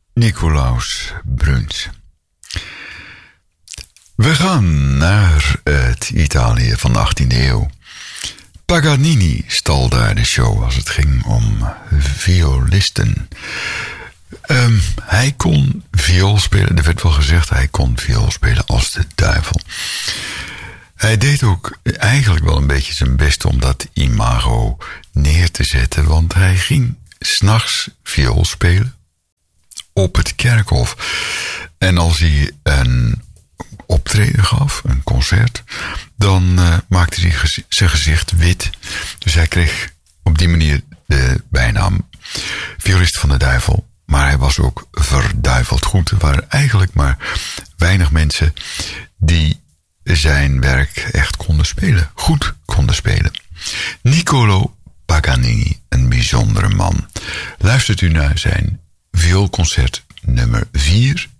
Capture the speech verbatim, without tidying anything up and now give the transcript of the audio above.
Nicolaus Bruns. We gaan naar het Italië van de achttiende eeuw. Paganini stal daar de show als het ging om violisten. Um, hij kon viool spelen, er werd wel gezegd, hij kon viool spelen als de duivel. Hij deed ook eigenlijk wel een beetje zijn best om dat imago neer te zetten, want hij ging 's nachts viool spelen op het kerkhof. En als hij een optreden gaf, een concert, dan uh, maakte hij gezi- zijn gezicht wit. Dus hij kreeg op die manier de bijnaam violist van de duivel. Maar hij was ook verduiveld goed. Er waren eigenlijk maar weinig mensen die zijn werk echt konden spelen. Goed konden spelen. Niccolò Paganini, een bijzondere man. Luistert u naar zijn vioolconcert nummer vier